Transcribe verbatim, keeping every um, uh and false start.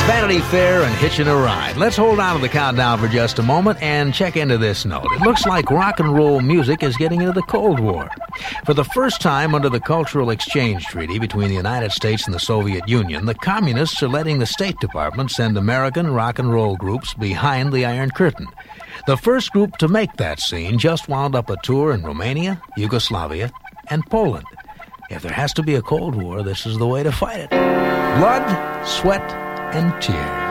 Vanity Fair and Hitching a Ride. Let's hold on to the countdown for just a moment and check into this note. It looks like rock and roll music is getting into the Cold War. For the first time under the Cultural Exchange Treaty between the United States and the Soviet Union, the communists are letting the State Department send American rock and roll groups behind the Iron Curtain. The first group to make that scene just wound up a tour in Romania, Yugoslavia, and Poland. If there has to be a Cold War, this is the way to fight it. Blood, sweat, and tears.